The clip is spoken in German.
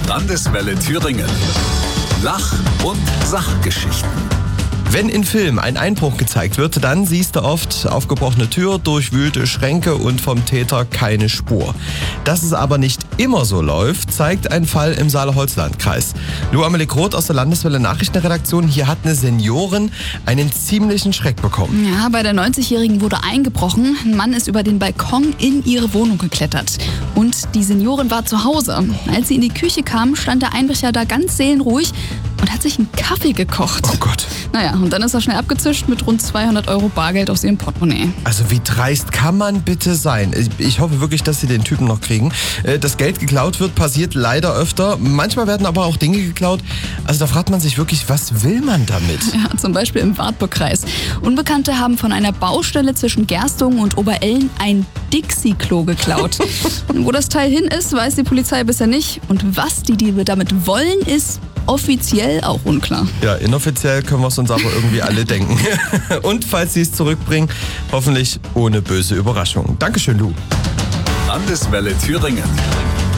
Landeswelle Thüringen. Lach- und Sachgeschichten. Wenn in Filmen ein Einbruch gezeigt wird, dann siehst du oft aufgebrochene Tür, durchwühlte Schränke und vom Täter keine Spur. Dass es aber nicht immer so läuft, zeigt ein Fall im Saale-Holz-Landkreis. Lou Amelie Groth aus der Landeswelle Nachrichtenredaktion. Hier hat eine Seniorin einen ziemlichen Schreck bekommen. Ja, bei der 90-Jährigen wurde eingebrochen. Ein Mann ist über den Balkon in ihre Wohnung geklettert. Und die Seniorin war zu Hause. Als sie in die Küche kam, stand der Einbrecher da ganz seelenruhig und hat sich einen Kaffee gekocht. Oh Gott. Naja, und dann ist er schnell abgezischt mit rund 200 € Bargeld aus ihrem Portemonnaie. Also wie dreist kann man bitte sein? Ich hoffe wirklich, dass sie den Typen noch kriegen. Dass Geld geklaut wird, passiert leider öfter. Manchmal werden aber auch Dinge geklaut. Also da fragt man sich wirklich, was will man damit? Ja, zum Beispiel im Wartburgkreis. Unbekannte haben von einer Baustelle zwischen Gerstungen und Oberelln ein Dixie-Klo geklaut. Wo das Teil hin ist, weiß die Polizei bisher nicht. Und was die Diebe damit wollen, ist offiziell auch unklar. Ja, inoffiziell können wir es uns aber irgendwie alle denken. Und falls sie es zurückbringen, hoffentlich ohne böse Überraschung. Dankeschön, Lou. Landeswelle Thüringen.